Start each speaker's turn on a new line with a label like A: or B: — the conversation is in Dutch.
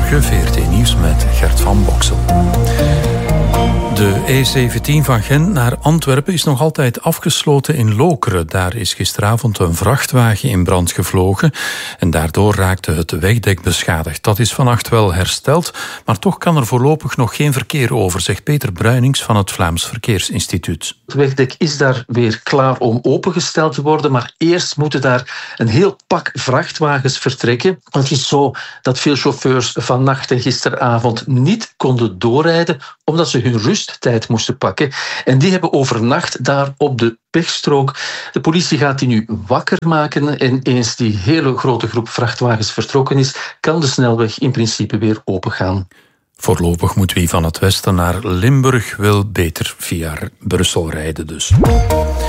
A: Goedemorgen, VRT Nieuws met Gert van Boksel. De E17 van Gent naar Antwerpen is nog altijd afgesloten in Lokeren. Daar is gisteravond een vrachtwagen in brand gevlogen en daardoor raakte het wegdek beschadigd. Dat is vannacht wel hersteld, maar toch kan er voorlopig nog geen verkeer over, zegt Peter Bruinings van het Vlaams Verkeersinstituut.
B: Het wegdek is daar weer klaar om opengesteld te worden, maar eerst moeten daar een heel pak vrachtwagens vertrekken. Het is zo dat veel chauffeurs vannacht en gisteravond niet konden doorrijden omdat ze hun rusttijd moesten pakken. En die hebben overnacht daar op de wegstrook. De politie gaat die nu wakker maken en eens die hele grote groep vrachtwagens vertrokken is, kan de snelweg in principe weer opengaan.
A: Voorlopig moet wie van het westen naar Limburg wil beter via Brussel rijden dus.